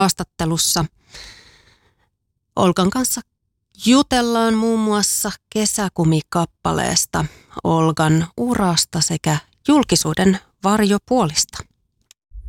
haastattelussa Olgan kanssa jutellaan muun muassa Kesäkumi-kappaleesta, Olgan urasta sekä julkisuuden varjopuolista.